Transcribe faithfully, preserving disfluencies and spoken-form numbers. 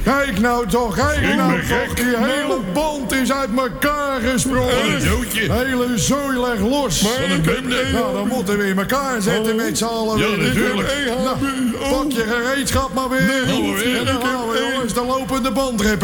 Kijk nou toch, kijk Ik nou ben toch. gek. Die hele band is uit elkaar gesprongen. Wat een zootje. De hele zooi legt los. Wat een bende. Nou, dan moeten we in elkaar zetten met z'n allen. Ja, weer. natuurlijk. Nou, pak je gereedschap maar weer. Nee, en dan gaan we jongens de lopende band repeteren.